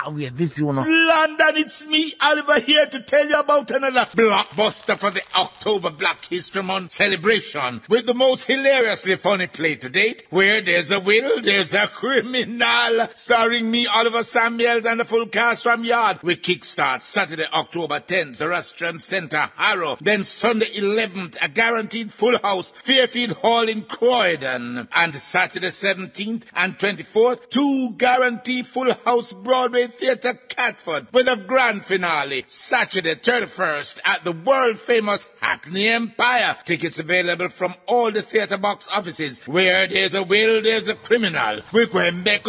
Wait, this you know. London, it's me, Oliver, here to tell you about another blockbuster for the October Black History Month celebration with the most hilariously funny play to date, Where There's a Will, There's a Criminal, starring me, Oliver Samuels, and the full cast from Yard. We kickstart Saturday, October 10th, Zoroastrian Centre, Harrow. Then Sunday 11th, a guaranteed full house, Fairfield Hall in Croydon. And Saturday 17th and 24th, 2 guaranteed full house Broadway Theatre Catford with a grand finale Saturday 31st at the world famous Hackney Empire. Tickets available from all the theatre box offices. Where there's a will, there's a criminal. We're going back